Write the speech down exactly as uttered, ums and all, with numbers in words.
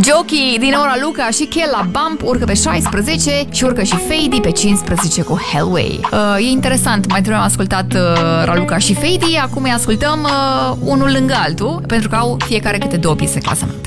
Jockey din nou Raluca și Kella Bump urcă pe șaisprezece și urcă și Fady pe cincisprezece cu Hellway. Uh, e interesant, mai trebuie ascultat uh, Raluca și Fady, acum îi ascultăm uh, unul lângă altul, pentru că au fiecare câte două piese în clasament.